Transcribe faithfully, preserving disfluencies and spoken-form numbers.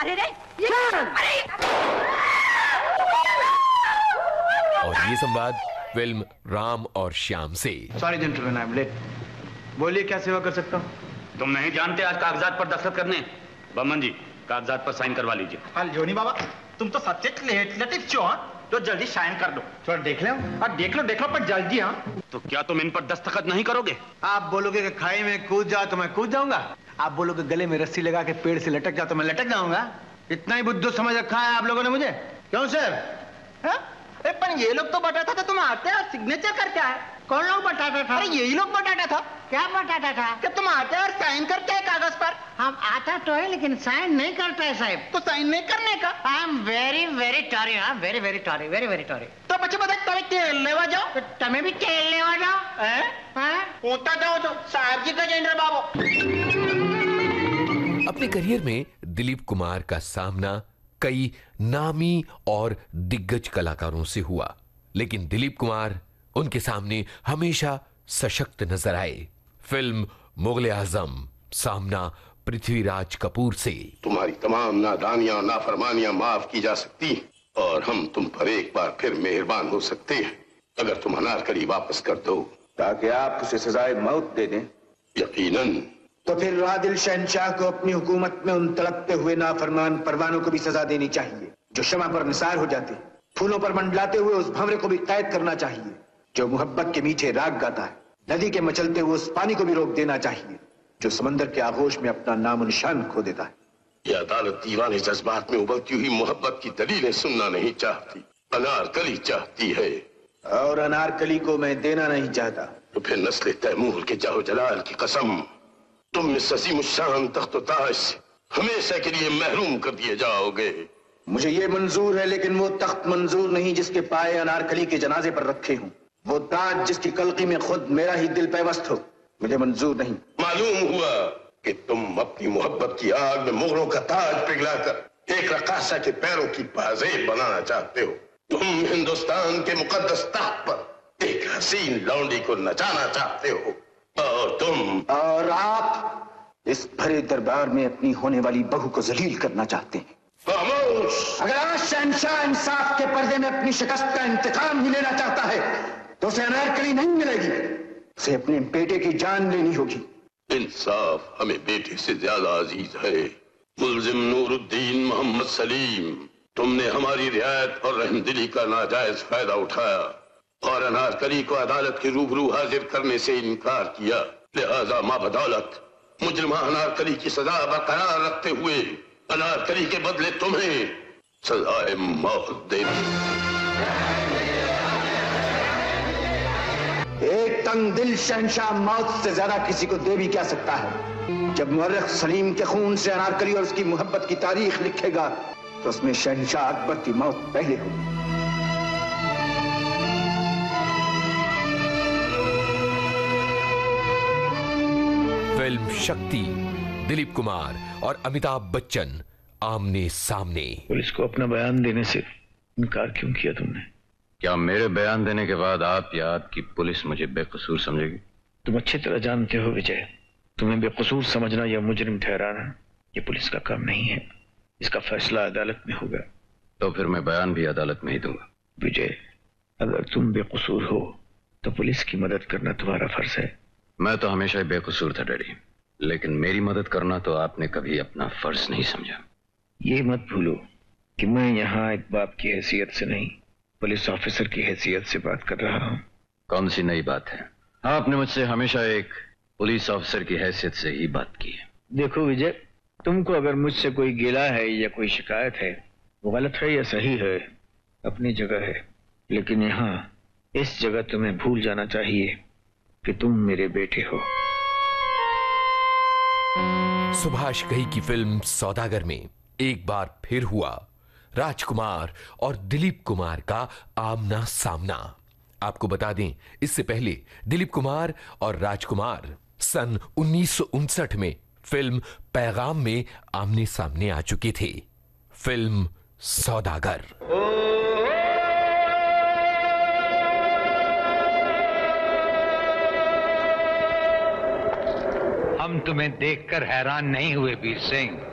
अरे रे, ये अरे और ये संवाद फिल्म राम और श्याम से। Sorry gentleman, I am late. बोलिए क्या सेवा कर सकता हूँ? तुम नहीं जानते आज कागजात पर दस्तखत करने? बमन जी कागजात पर साइन करवा लीजिए। हाँ जोनी बाबा, तुम तो सब्जेक्ट लेटिव चो, तो जल्दी साइन कर दो। थोड़ा देख लो। हाँ देख लो देख लो पर जल्दी। हाँ तो क्या तुम इन पर दस्तखत नहीं करोगे? आप बोलोगे कि खाई में कूद जाओ तो मैं कूद जाऊंगा। आप बोलोगे गले में रस्सी लगा के पेड़ से लटक जाओ तो मैं लटक जाऊंगा। इतना ही बुद्धू समझ रखा है आप लोगों ने मुझे। क्यों सर? अरे पर ये लोग तो बटाटा था, तुम आते और सिग्नेचर करके आए। कौन लोग बटाटा था? अरे यही लोग बटाटा था। क्या बटाटा था? कि तुम आते और साइन करते हैं कागज पर। हम आता तो है लेकिन साइन नहीं करता है साहब। तो साइन नहीं करने का? I am very very टॉरी। हाँ वेरी वेरी टॉरी, वेरी वेरी टॉरी। तो बच्चे बता तभी तेल लेवा जाओ। तो तुम्हें भी तेल लेवा जाओ। हैं? होता जाओ तो साहब जी का जेंडर बाबू। अपने करियर में दिलीप कुमार का सामना कई नामी और दिग्गज कलाकारों से हुआ, लेकिन दिलीप कुमार उनके सामने हमेशा सशक्त नजर आए। फिल्म मुगले आजम सामना पृथ्वीराज कपूर से। तुम्हारी तमाम नादानियां नाफरमानियां माफ की जा सकती हैं और हम तुम पर एक बार फिर मेहरबान हो सकते हैं अगर तुम अनारकली वापस कर दो, ताकि आप उसे सजाए मौत दे दें। यकीनन। तो फिर आदिल शहंशाह को अपनी हुकूमत में उन तड़पते हुए नाफरमान परवानों को भी सजा देनी चाहिए जो शमा पर निसार हो जाते। फूलों पर मंडलाते हुए उस भंवरे को भी कैद करना चाहिए जो मोहब्बत के मीठे राग गाता है। नदी के मचलते हुए उस पानी को भी रोक देना चाहिए जो समंदर के आगोश में अपना नामो निशान खो देता है। यह अदालत दीवाने जज्बात में उबलती हुई मोहब्बत की दलीलें सुनना नहीं चाहती, अनारकली चाहती है। और अनारकली को मैं देना नहीं चाहता। तो फिर नस्ल तैमूर के जाहो जलाल की कसम, तुम इस अजीम शान तख्त ताज से हमेशा के लिए महरूम कर दिए जाओगे। मुझे ये मंजूर है लेकिन वो तख्त मंजूर नहीं जिसके पाए अनारकली के जनाजे पर रखे हूँ। वो ताज जिसकी कल्की में खुद मेरा ही दिल पैवस्त हो, मुझे मंजूर नहीं। मालूम हुआ कि तुम अपनी मोहब्बत की आग में मुगलों का ताज पिघलाकर एक रकासा के पैरों की पाजेब बनाना चाहते हो। तुम हिंदुस्तान के मुकद्दस तख्त पर एक हसीन लौंडी को नचाना चाहते हो और तुम और आप इस भरे दरबार में अपनी होने वाली बहू को जलील करना चाहते हैं। खामोश! अगर आज शहंशाह इंसाफ के पर्दे में अपनी शिकस्त का इंतकाम ही लेना चाहता है तो उसे अनारकली नहीं मिलेगी, उसे अपने बेटे की जान लेनी होगी। इंसाफ हमें बेटे से ज्यादा अजीज है। मुल्जिम नूरुद्दीन मोहम्मद सलीम, तुमने हमारी रियायत और रहमदिली का नाजायज फायदा उठाया और अनारकली को अदालत के रूबरू हाजिर करने से इनकार किया। लिहाजा मां बदौलत मुजरिमा अनारकली की सजा बरकरार रखते हुए अनारकली के बदले तुम्हें सजाए मौत देनी। एक तंग दिल शहंशाह मौत से ज्यादा किसी को दे भी क्या सकता है। जब मुअर्रिख सलीम के खून से अनारकली और उसकी मोहब्बत की तारीख लिखेगा तो उसमें शहंशाह अकबर की मौत पहले होगी। फिल्म शक्ति, दिलीप कुमार और अमिताभ बच्चन आमने सामने। पुलिस को अपना बयान देने से इनकार क्यों किया तुमने? क्या मेरे बयान देने के बाद आप या आपकी पुलिस मुझे बेकसूर समझेगी? तुम अच्छी तरह जानते हो विजय, तुम्हें बेकसूर समझना या मुजरिम ठहराना ये पुलिस का काम नहीं है। इसका फैसला अदालत में होगा। तो फिर मैं बयान भी अदालत में ही दूंगा। विजय, अगर तुम बेकसूर हो तो पुलिस की मदद करना तुम्हारा फर्ज है। मैं तो हमेशा ही बेकसूर था डैडी, लेकिन मेरी मदद करना तो आपने कभी अपना फर्ज नहीं समझा। ये मत भूलो कि मैं यहाँ एक बाप की हैसियत से नहीं, पुलिस ऑफिसर की हैसियत से बात कर रहा हूँ। कौन सी नई बात है? आपने मुझसे हमेशा एक पुलिस ऑफिसर की हैसियत से ही बात की है। देखो विजय, तुमको अगर मुझसे कोई गिला है या कोई शिकायत है, वो गलत है या सही है, अपनी जगह है, लेकिन यहाँ इस जगह तुम्हें भूल जाना चाहिए कि तुम मेरे बेटे हो। सुभाष घई की फिल्म सौदागर में एक बार फिर हुआ राजकुमार और दिलीप कुमार का आमना सामना। आपको बता दें, इससे पहले दिलीप कुमार और राजकुमार सन उन्नीस सौ उनसठ में फिल्म पैगाम में आमने सामने आ चुके थे। फिल्म सौदागर। हम तुम्हें देखकर हैरान नहीं हुए वीर सिंह।